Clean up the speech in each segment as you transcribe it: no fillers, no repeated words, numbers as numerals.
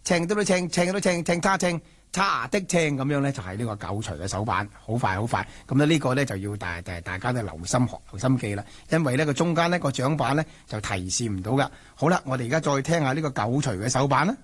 稱到稱，稱到稱，稱叉的稱咁樣咧，就係呢個九除嘅手板，好快好快。咁咧呢個咧就要大家都留心學、留心記啦。因為呢個中間呢個掌板咧就提示唔到噶。好啦，我哋而家再聽下呢個九除嘅手板啦。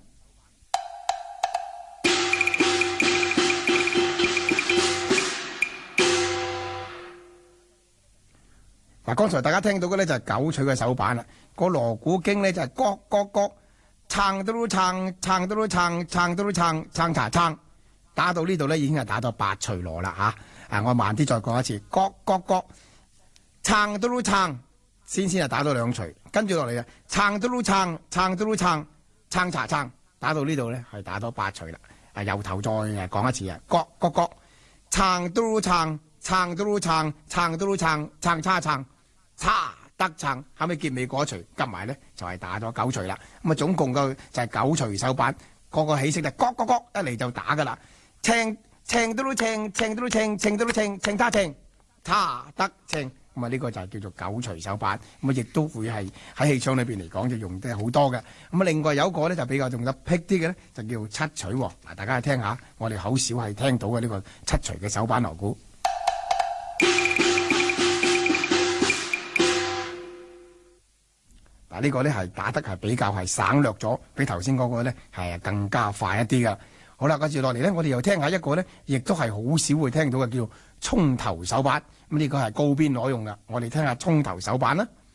嗱，剛才大家聽到嘅咧就係九除嘅手板啦。個鑼鼓經咧就係角角角。撐到都撐，撐到都撐，撐到都撐，撐查撐，打到呢度咧已經係打到八隨鑼啦嚇！我慢啲再講一次，角角角，撐到都撐，先係打到兩隨，跟住落嚟啊，撐到都撐，撐到都撐，撐查撐，打到呢度咧係打到八隨啦。由頭再講一次啊，角角角，撐到都撐，撐到都撐，撐到都撐，撐叉撐，叉。得撐，後尾結尾嗰一隨夾埋咧就係打咗九隨啦。咁啊總共嘅就係九隨手板，個起色就角角角一嚟就打噶啦。稱到都稱，稱到都稱，稱到都稱，稱他稱，他得稱。咁啊呢個就係叫做九隨手板。咁啊亦都會係喺戲唱裏邊嚟講就用得好多嘅。咁啊另外有一個咧就比較用得僻啲嘅咧，就叫七隨。嗱，大家聽下，我哋好少係聽到嘅呢個七隨嘅手板鑼鼓。呢個咧係打得係比較係省略咗，比頭先嗰個咧係更加快一啲噶。好啦，跟住落嚟咧，我哋又聽下一個咧，亦都係好少會聽到嘅，叫做衝頭手板。咁呢個係高邊攞用噶。我哋聽下衝頭手板啦。